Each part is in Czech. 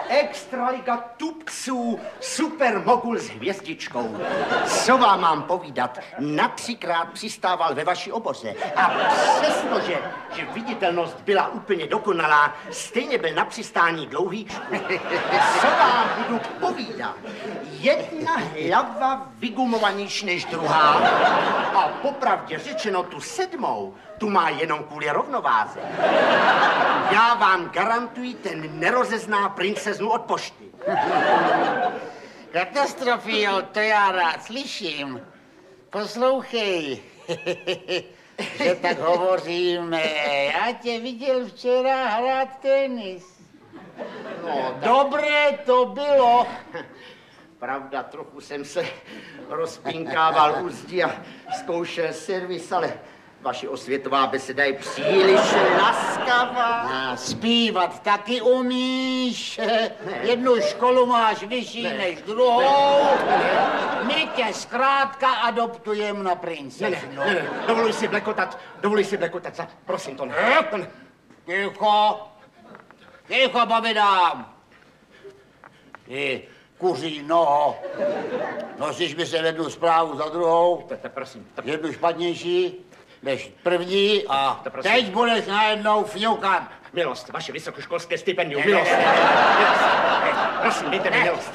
Extraliga tupců, supermogul s hvězdičkou. Co vám mám povídat? Na 3krát přistával ve vaší oboře. A přestože, že viditelnost byla úplně dokonalá, stejně byl na přistání dlouhý. Co vám budu povídat? Jedna hlava vygumovanější než druhá. A popravdě řečeno tu 7. tu má jenom kvůli rovnováze. Já vám garantuji, ten nerozezná princeznu od pošty. Katastrofio, to já rád slyším. Poslouchej, že tak hovoříme. Já tě viděl včera hrát tenis. No, dobré to bylo. Pravda, trochu jsem se rozpinkával u zdi a zkoušel servis, ale vaše osvětová beseda je příliš laskavá. A zpívat taky umíš. Jednu školu máš vyšší než druhou. My tě zkrátka adoptujeme na princeznu. Ne, dovoluj si blekotat, prosím, to ne. Ticho, povídám. Ty kuří noho. Nosíš mi se jednu zprávu za druhou. Prosím. Jednu špatnější než první a teď budeš najednou fňukat. Milost, vaše vysokoškolské stipendium, milost. Prosím, dejte mi milost.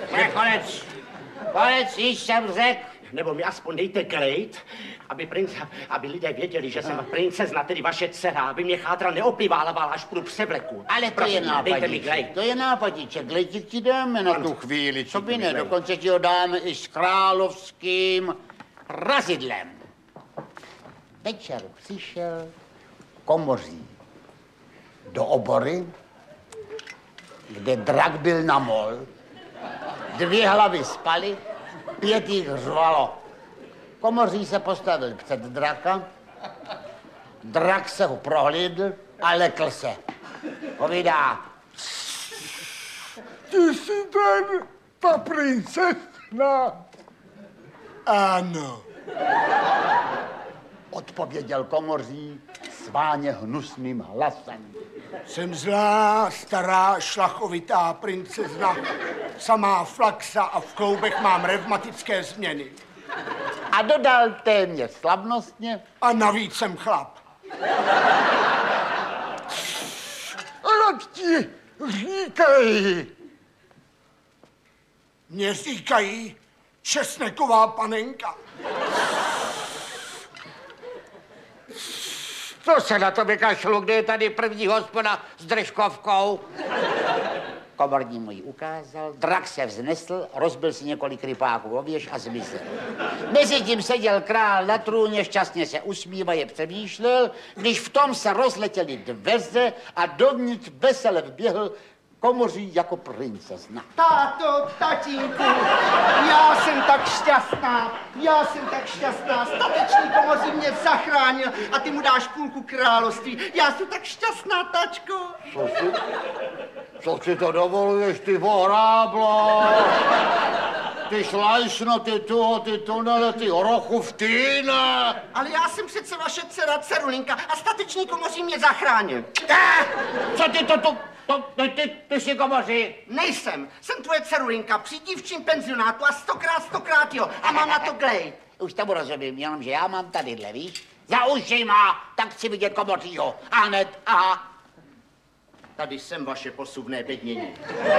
Konec, již jsem řekl. Nebo mi aspoň dejte glejt, aby lidé věděli, že jsem princezna, tedy vaše dcera, aby mě chátral neoplivávala, až půjdu převleku. Ale to je nápadíček. To je nápadíček. Glejtík ti dáme na tu chvíli. Co by ne, dokonce ti ho dáme i s královským razidlem. Večer přišel komoří do obory, kde drak byl na mol. 2 hlavy spaly, 5 jich řvalo. Komoří se postavil před draka, drak se ho prohlídl a lekl se. Povídá. Ty jsi ta princezna? Ano. Odpověděl komoří sváně hnusným hlasem. Jsem zlá, stará, šlachovitá princezna, samá flaxa a v kloubech mám revmatické změny. A dodal téměř slavnostně. A navíc jsem chlap. Jak ti říkají? Mně říkají česneková panenka. To se na to vykašlu, kde je tady první hospoda s držkovkou. Komorní mu ji ukázal, drak se vznesl, rozbil si několik rypáků o věž a zmizel. Mezitím seděl král na trůně, šťastně se usmívaje přemýšlel, když v tom se rozletěly dveře a dovnitř vesele vběhl komoří jako princezna. Táto, tatínku, já jsem tak šťastná, statečný komoří mě zachránil a ty mu dáš půlku království. Já jsem tak šťastná, tačko. Co si to dovoluješ, ty vohráblo? Ty šlajšno, ty tunele, ty hrochuftýna. Ale já jsem přece vaše dcera Cerulinka a statečný komoří mě zachránil. Co ty jsi komoří? Nejsem, jsem tvoje Cerulinka při dívčím penzionátu a 100krát jo a mám na to glejt. Už tomu rozumím, jenomže já mám tadyhle, víš? Za ušima, tak chci vidět komořího. A hned, aha. Tady jsem vaše posuvné bednění.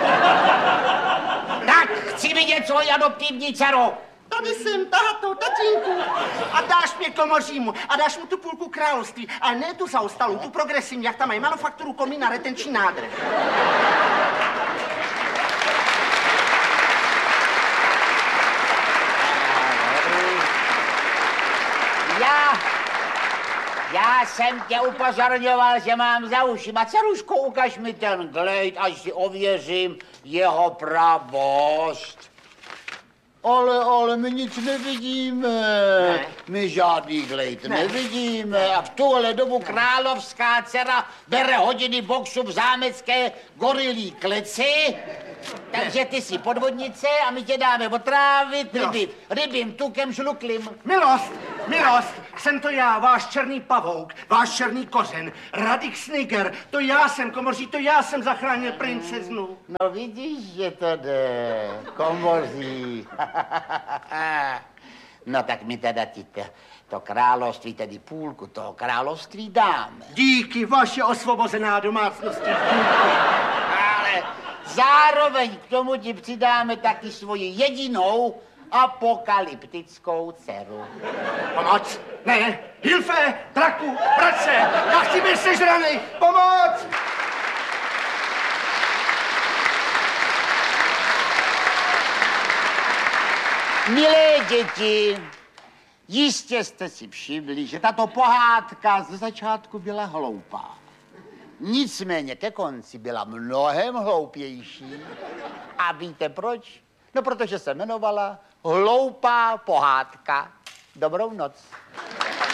Tak chci vidět svoji adoptivní dceru. Tady jsem, táto, tatínku. A dáš mě komořímu a dáš mu tu půlku království, ale ne tu zaostalou, tu progresivní, jak tam mají manufakturu, komín a retenční nádrž. Já jsem tě upozorňoval, že mám za ušima. Ceruško, ukaž mi ten glejt, až si ověřím jeho pravost. Ale my nic nevidíme. Ne. My žádný glejt nevidíme. A v tuhle dobu královská dcera bere hodiny boxu v zámecké gorilí kleci. Takže ty jsi podvodnice a my tě dáme otrávit rybím tukem žluklým. Milost, jsem to já, váš černý pavouk, váš černý kořen, Radix Sniger, to já jsem, komoří, to já jsem zachránil princeznu. No vidíš, že to jde, komoří. No tak my teda ti to království, tedy půlku toho království dáme. Díky, vaše osvobozená domácnosti. Ale zároveň k tomu ti přidáme taky svoji jedinou apokalyptickou dceru. Pomoc! Ne! Hilfe! Draku! Bratře! Já chci být sežranej! Pomoc! Milé děti, jistě jste si všimli, že tato pohádka ze začátku byla hloupá. Nicméně ke konci byla mnohem hloupější. A víte proč? No, protože se jmenovala Hloupá pohádka. Dobrou noc.